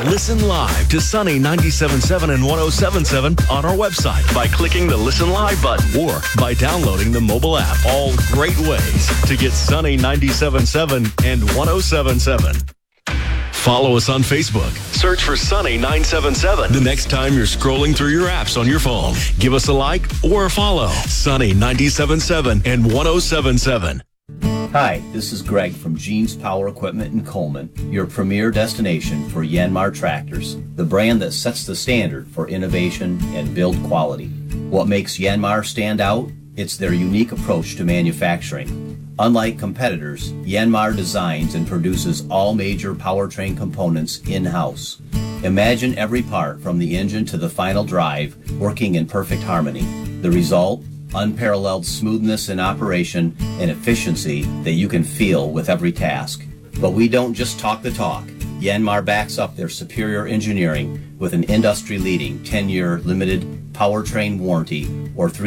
Listen live to Sunny 97.7 and 107.7 on our website by clicking the Listen Live button or by downloading the mobile app. All great ways to get Sunny 97.7 and 107.7. Follow us on Facebook. Search for Sunny 977. The next time you're scrolling through your apps on your phone, give us a like or a follow. Sunny 97.7 and 107.7. Hi, this is Greg from Gene's Power Equipment in Coleman, your premier destination for Yanmar tractors, the brand that sets the standard for innovation and build quality. What makes Yanmar stand out? It's their unique approach to manufacturing. Unlike competitors, Yanmar designs and produces all major powertrain components in-house. Imagine every part from the engine to the final drive working in perfect harmony. The result? Unparalleled smoothness in operation and efficiency that you can feel with every task. But we don't just talk the talk. Yanmar backs up their superior engineering with an industry-leading 10-year limited powertrain warranty or 3